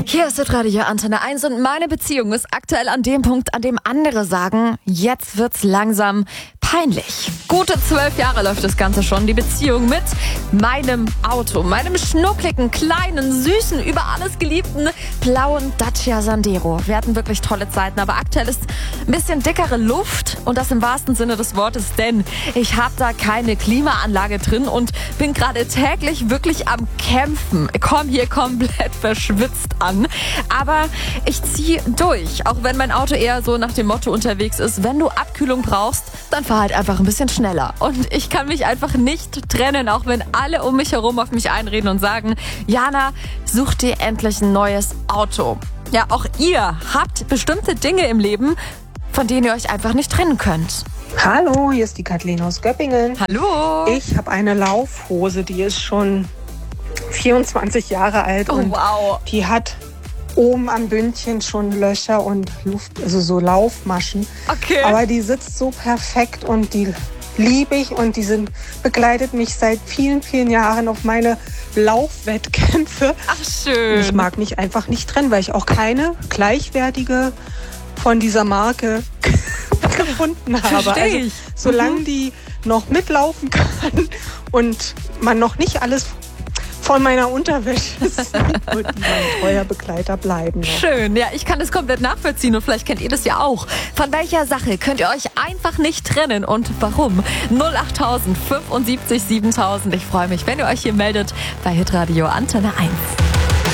Hier ist Radio Antenne 1 und meine Beziehung ist aktuell an dem Punkt, an dem andere sagen, jetzt wird's langsam peinlich. Gute 12 Jahre läuft das Ganze schon, die Beziehung mit meinem Auto, meinem schnuckligen, kleinen, süßen, über alles geliebten blauen Dacia Sandero. Wir hatten wirklich tolle Zeiten, aber aktuell ist ein bisschen dickere Luft und das im wahrsten Sinne des Wortes, denn ich habe da keine Klimaanlage drin und bin gerade täglich wirklich am Kämpfen. Ich komme hier komplett verschwitzt an, aber ich ziehe durch, auch wenn mein Auto eher so nach dem Motto unterwegs ist, wenn du Abkühlung brauchst, dann fahr halt einfach ein bisschen schneller. Und ich kann mich einfach nicht trennen, auch wenn alle um mich herum auf mich einreden und sagen, Jana, such dir endlich ein neues Auto. Ja, auch ihr habt bestimmte Dinge im Leben, von denen ihr euch einfach nicht trennen könnt. Hallo, hier ist die Kathleen aus Göppingen. Hallo. Ich habe eine Laufhose, die ist schon 24 Jahre alt und wow. Die hat oben am Bündchen schon Löcher und Luft, also so Laufmaschen. Okay. Aber die sitzt so perfekt und die liebe ich und die begleitet mich seit vielen, vielen Jahren auf meine Laufwettkämpfe. Ach, schön. Ich mag mich einfach nicht trennen, weil ich auch keine gleichwertige von dieser Marke gefunden habe. Verstehe ich. Also, solange die noch mitlaufen kann und man noch nicht alles von meiner Unterwäsche ist, wird die mein treuer Begleiter bleiben. Noch. Schön, ja, ich kann das komplett nachvollziehen und vielleicht kennt ihr das ja auch. Von welcher Sache könnt ihr euch einfach nicht trennen und warum? 08000 75 7000. Ich freue mich, wenn ihr euch hier meldet bei Hitradio Antenne 1.